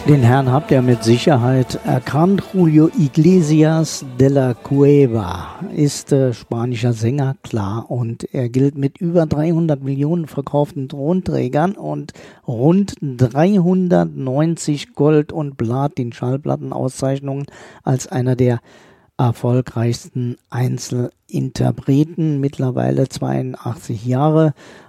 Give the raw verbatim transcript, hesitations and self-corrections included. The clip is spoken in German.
Den Herrn habt ihr mit Sicherheit erkannt. Julio Iglesias de la Cueva ist äh, spanischer Sänger, klar. Und er gilt mit über dreihundert Millionen verkauften Tonträgern und rund dreihundertneunzig Gold- und Platin-Schallplattenauszeichnungen als einer der erfolgreichsten Einzelinterpreten. Mittlerweile zweiundachtzig Jahre